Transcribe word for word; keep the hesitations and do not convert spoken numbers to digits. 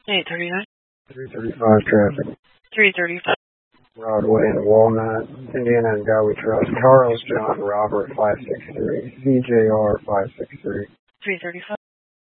eight thirty-nine. three thirty-five traffic. three thirty-five. Broadway and Walnut, Indiana and Gowie Trust. Charles John Robert five six three. C J R five six three. three thirty-five.